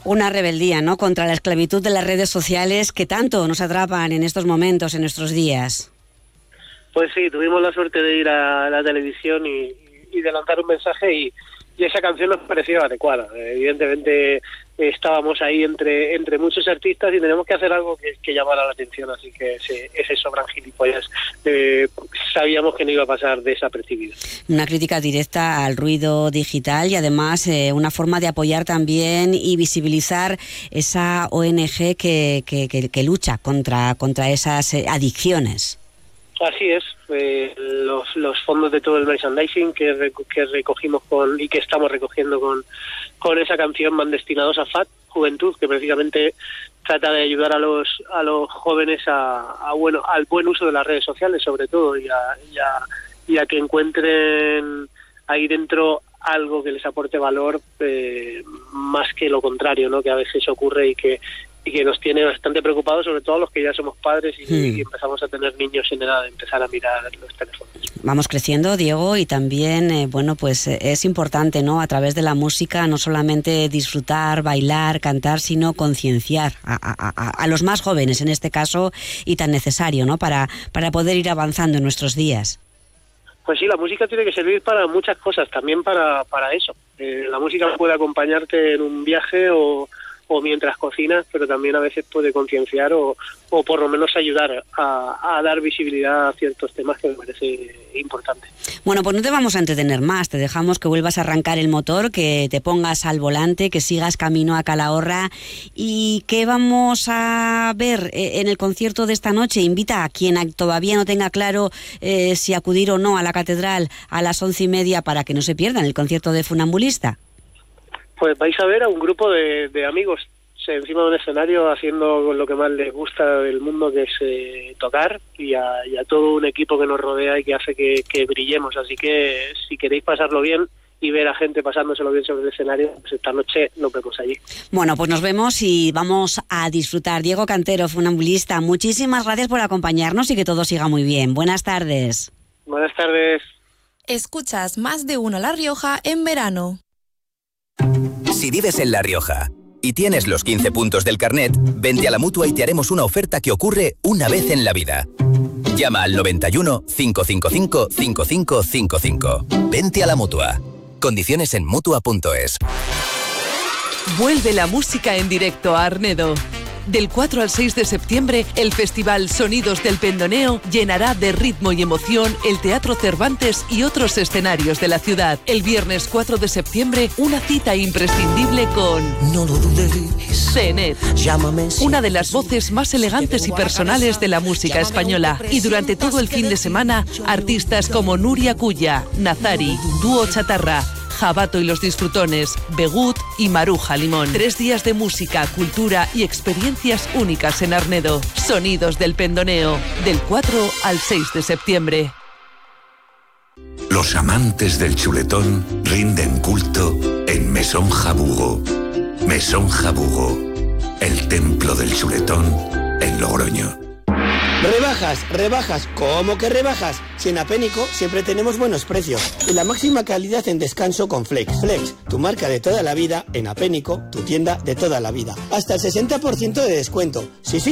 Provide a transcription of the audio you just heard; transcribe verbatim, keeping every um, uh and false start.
Una rebeldía, ¿no?, contra la esclavitud de las redes sociales que tanto nos atrapan en estos momentos, en nuestros días. Pues sí, tuvimos la suerte de ir a la televisión y, y de lanzar un mensaje y, y esa canción nos pareció adecuada. Evidentemente estábamos ahí entre entre muchos artistas y tenemos que hacer algo que, que llamara la atención, así que ese, ese sobran gilipollas eh, sabíamos que no iba a pasar desapercibido. Una crítica directa al ruido digital y además eh, una forma de apoyar también y visibilizar esa O N G que, que, que, que lucha contra, contra esas eh, adicciones. Así es, eh, los, los fondos de todo el merchandising que, reco- que recogimos con y que estamos recogiendo con, con esa canción van destinados a F A T Juventud, que precisamente trata de ayudar a los a los jóvenes a, a bueno al buen uso de las redes sociales, sobre todo, y a, y a, y a que encuentren ahí dentro algo que les aporte valor, eh, más que lo contrario, ¿no?, que a veces ocurre y que y que nos tiene bastante preocupados, sobre todo los que ya somos padres y, hmm. y empezamos a tener niños en edad de empezar a mirar los teléfonos. Vamos creciendo, Diego, y también, eh, bueno, pues eh, es importante, ¿no?, a través de la música, no solamente disfrutar, bailar, cantar, sino concienciar a, a, a, a los más jóvenes, en este caso, y tan necesario, ¿no?, para, para poder ir avanzando en nuestros días. Pues sí, la música tiene que servir para muchas cosas, también para, para eso. Eh, la música puede acompañarte en un viaje o... o mientras cocinas, pero también a veces puede concienciar o, o por lo menos ayudar a, a dar visibilidad a ciertos temas que me parece importante. Bueno, pues no te vamos a entretener más, te dejamos que vuelvas a arrancar el motor, que te pongas al volante, que sigas camino a Calahorra. ¿Y qué vamos a ver en el concierto de esta noche? Invita a quien todavía no tenga claro eh, si acudir o no a la catedral a las once y media para que no se pierdan el concierto de Funambulista. Pues vais a ver a un grupo de, de amigos encima de un escenario haciendo lo que más les gusta del mundo, que es eh, tocar, y a, y a todo un equipo que nos rodea y que hace que, que brillemos. Así que si queréis pasarlo bien y ver a gente pasándoselo bien sobre el escenario, pues esta noche nos vemos allí. Bueno, pues nos vemos y vamos a disfrutar. Diego Cantero, funambulista, muchísimas gracias por acompañarnos y que todo siga muy bien. Buenas tardes. Buenas tardes. Escuchas Más de Uno La Rioja en verano. Si vives en La Rioja y tienes los quince puntos del carnet, vente a la Mutua y te haremos una oferta que ocurre una vez en la vida. Llama al noventa y uno, cinco cinco cinco, cinco cinco cinco cinco. Vente a la Mutua. Condiciones en mutua punto es. Vuelve la música en directo a Arnedo. Del cuatro al seis de septiembre, el festival Sonidos del Pendoneo llenará de ritmo y emoción el Teatro Cervantes y otros escenarios de la ciudad. El viernes cuatro de septiembre, una cita imprescindible con No lo dudes. Zenet, llámame, una de las voces más elegantes y personales de la música española. Y durante todo el fin de semana, artistas como Nuria Cuya, Nazari, Dúo Chatarra, Jabato y los Disfrutones, Begut y Maruja Limón. Tres días de música, cultura y experiencias únicas en Arnedo. Sonidos del Pendoneo, del cuatro al seis de septiembre. Los amantes del chuletón rinden culto en Mesón Jabugo. Mesón Jabugo, el templo del chuletón en Logroño. Rebajas, rebajas, ¿cómo que rebajas? Si en Apénico siempre tenemos buenos precios y la máxima calidad en descanso con Flex. Flex, tu marca de toda la vida, en Apénico, tu tienda de toda la vida. Hasta el sesenta por ciento de descuento. Sí, sí.